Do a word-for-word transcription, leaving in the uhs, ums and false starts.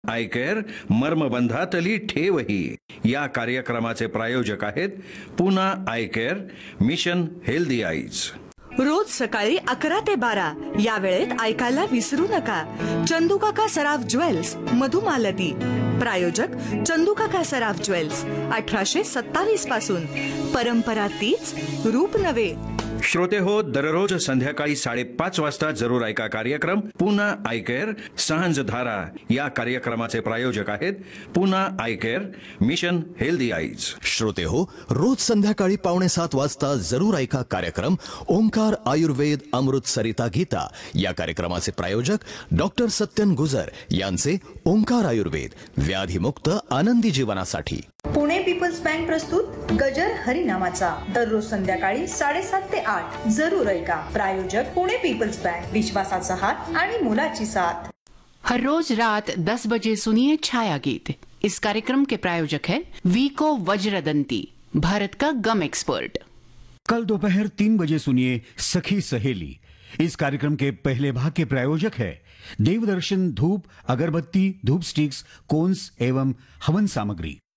I care मर्मबंधातली ठेवही. या कार्यक्रमाचे प्रायोजक आहेत Poona I care, mission healthy eyes. रोज सकाळी अकरा ते बारा या वेळेत ऐकायला विसरू नका. चंदूकाका सराफ ज्वेल्स, मधुमालती. प्रायोजक चंदूकाका सराफ ज्वेल्स, अठराशे सत्तावीस पासून. परंपरा तीच, रूप नवे. श्रोते हो, दररोज संध्याकाळी साडेपाच वाजता जरूर ऐका कार्यक्रम पुना आय केअर सांझ धारा. या कार्यक्रमाचे प्रायोजक आहेत Poona I care, mission healthy eyes. श्रोते हो, रोज संध्याकाळी पावणे सात वाजता जरूर ऐका कार्यक्रम ओंकार आयुर्वेद अमृत सरिता गीता. या कार्यक्रमाचे प्रायोजक डॉक्टर सत्यन गुजर यांचे ओंकार आयुर्वेद, व्याधीमुक्त आनंदी जीवनासाठी. पुणे पीपल्स बँक प्रस्तुत गजर हरिनामाचा, दररोज संध्याकाळी साडेसात ते आठ जरूर ऐका. प्रायोजक पुणे पीपल्स बँक, विश्वासाचा हात आणि मुलाची साथ. हर रोज रात दस बजे सुनिए छाया गीत. इस कार्यक्रम के प्रायोजक है वीको वज्रदंती, भारत का गम एक्सपर्ट. कल दोपहर तीन बजे सुनिए सखी सहेली. इस कार्यक्रम के पहले भाग के प्रायोजक है देवदर्शन धूप, अगरबत्ती, धूप स्टिक्स, कोन्स एवं हवन सामग्री.